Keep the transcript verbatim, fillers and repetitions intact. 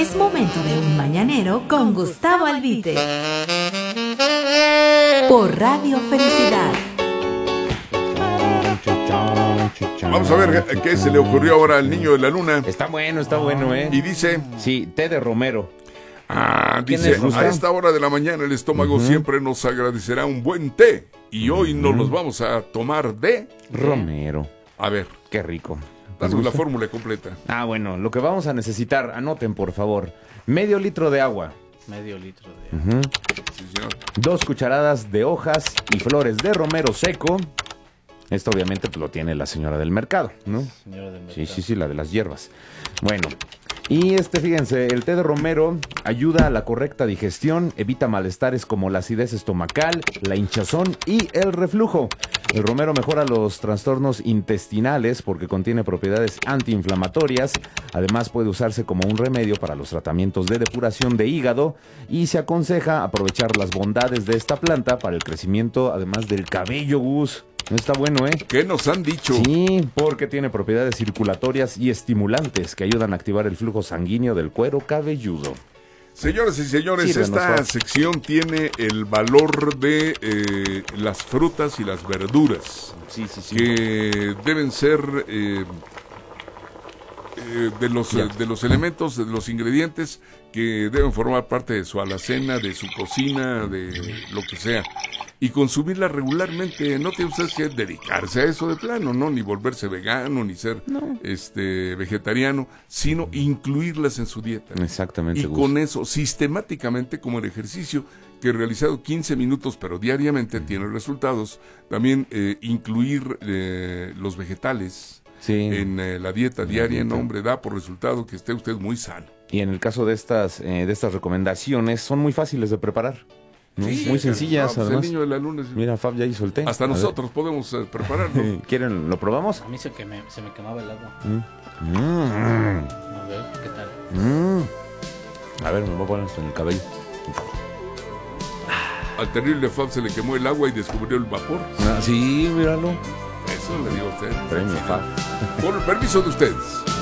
Es momento de un mañanero con Gustavo Albite. Por Radio Felicidad. Vamos a ver qué se le ocurrió ahora al niño de la luna. Está bueno, está bueno, ¿eh? Y dice... Sí, té de romero. Ah, dice, a esta hora de la mañana el estómago uh-huh. siempre nos agradecerá un buen té. Y hoy uh-huh. nos los vamos a tomar de... romero. A ver. Qué rico. Danos la fórmula completa. Ah, bueno, lo que vamos a necesitar, anoten por favor. Medio litro de agua. Medio litro de agua. Uh-huh. Sí, señor. Dos cucharadas de hojas y flores de romero seco. Esto obviamente pues, lo tiene la señora del mercado, ¿no? Señora del mercado. Sí, sí, sí, la de las hierbas. Bueno, y este, fíjense, el té de romero ayuda a la correcta digestión, evita malestares como la acidez estomacal, la hinchazón y el reflujo. El romero mejora los trastornos intestinales porque contiene propiedades antiinflamatorias. Además puede usarse como un remedio para los tratamientos de depuración de hígado y se aconseja aprovechar las bondades de esta planta para el crecimiento, además del cabello, Gus. No está bueno, ¿eh? ¿Qué nos han dicho? Sí, porque tiene propiedades circulatorias y estimulantes que ayudan a activar el flujo sanguíneo del cuero cabelludo. Señoras y señores, sí, esta nos... sección tiene el valor de eh, las frutas y las verduras. Sí, sí, sí. Que deben ser eh, eh, de, los, eh, de los elementos, de los ingredientes que deben formar parte de su alacena, de su cocina, de lo que sea. Y consumirla regularmente. No tiene usted que dedicarse a eso de plano, ¿no? Ni volverse vegano, ni ser no. este vegetariano, sino incluirlas en su dieta. Exactamente. Y Gus. con eso, sistemáticamente, como el ejercicio, que realizado quince minutos, pero diariamente, mm. tiene resultados. También eh, incluir eh, los vegetales sí. en eh, la dieta diaria, en hombre, da por resultado que esté usted muy sano. Y en el caso de estas, eh, de estas recomendaciones, son muy fáciles de preparar. ¿No? Sí, muy sencillas, ah, pues además. El niño de la luna. Mira, Fab ya hizo el té. Hasta a nosotros ver. podemos eh, prepararlo. ¿Quieren? ¿Lo probamos? A mí se, que me, se me quemaba el agua. Mm. Mm. A ver, ¿qué tal? Mm. A ver, me voy a poner esto en el cabello. Al terrible Fab se le quemó el agua y descubrió el vapor. Ah, sí, míralo. Eso le digo a usted. Premio Fab. Por el permiso de ustedes.